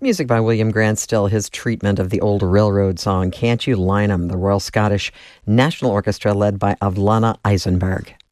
Music by William Grant Still, his treatment of the old railroad song, Can't You Line 'Em, the Royal Scottish National Orchestra led by Avlana Eisenberg.